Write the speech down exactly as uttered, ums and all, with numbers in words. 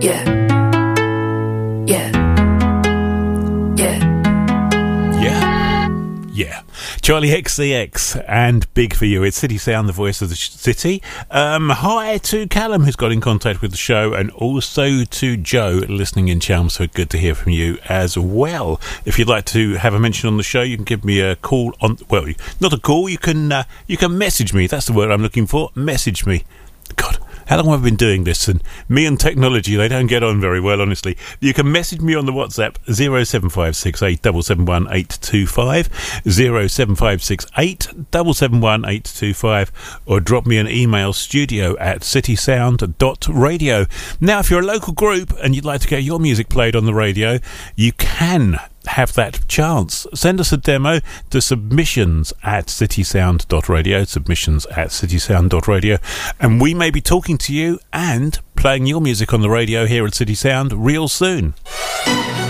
Yeah. Yeah. Yeah. Yeah. Yeah. Charlie X C X and Big For You. It's City Sound, the voice of the sh- city. Um, hi to Callum, who's got in contact with the show, and also to Joe, listening in Chelmsford. Good to hear from you as well. If you'd like to have a mention on the show, you can give me a call on, well, not a call, you can, uh, you can message me. That's the word I'm looking for. Message me. God, how long have I been doing this? And me and technology, they don't get on very well, honestly. You can message me on the WhatsApp zero seven five six eight seven seven one eight two five, zero seven five six eight seven seven one eight two five, or drop me an email, studio at citysound dot radio. Now, if you're a local group and you'd like to get your music played on the radio, you can have that chance. Send us a demo to submissions at citysound dot radio, submissions at citysound dot radio, and we may be talking to you and playing your music on the radio here at City Sound real soon.